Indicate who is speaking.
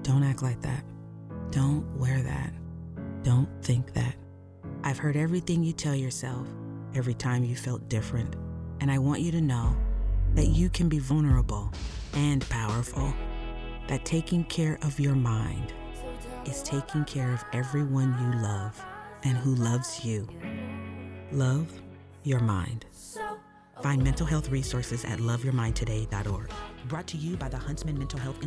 Speaker 1: Don't act like that. Don't wear that. Don't think that. I've heard everything you tell yourself every time you felt different, and I want you to know that you can be vulnerable and powerful, that taking care of your mind is taking care of everyone you love and who loves you. Love your mind. Find mental health resources at loveyourmindtoday.org. Brought to you by the Huntsman Mental Health